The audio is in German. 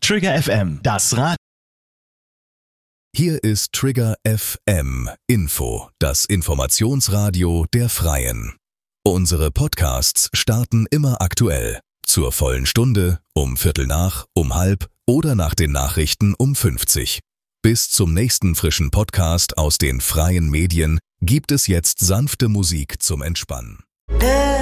Trigger FM, das Rad. Hier ist Trigger FM Info, das Informationsradio der Freien. Unsere Podcasts starten immer aktuell. Zur vollen Stunde, um Viertel nach, um halb oder nach den Nachrichten um 50. Bis zum nächsten frischen Podcast aus den freien Medien gibt es jetzt sanfte Musik zum Entspannen.